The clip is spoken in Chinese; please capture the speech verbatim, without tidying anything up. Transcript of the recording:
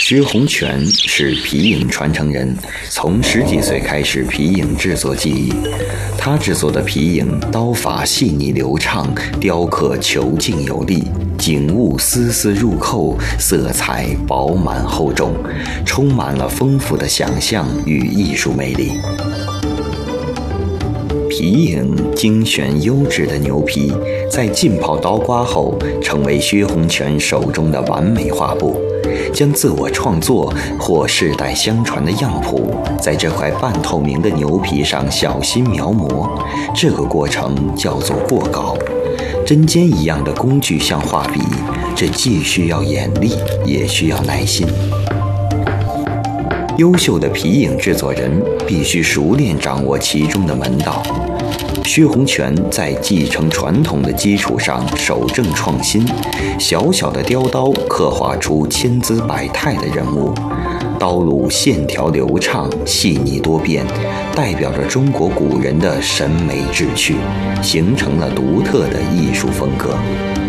薛洪全是皮影传承人，从十几岁开始皮影制作技艺。他制作的皮影刀法细腻流畅，雕刻遒劲有力，景物丝丝入扣，色彩饱满厚重，充满了丰富的想象与艺术魅力。皮影精选优质的牛皮，在浸泡刀刮后，成为薛洪全手中的完美画布。将自我创作或世代相传的样谱，在这块半透明的牛皮上小心描摹，这个过程叫做过稿。针尖一样的工具像画笔，这既需要眼力，也需要耐心。优秀的皮影制作人必须熟练掌握其中的门道。薛洪全在继承传统的基础上守正创新，小小的雕刀刻画出千姿百态的人物，刀路线条流畅，细腻多变，代表着中国古人的审美志趣，形成了独特的艺术风格。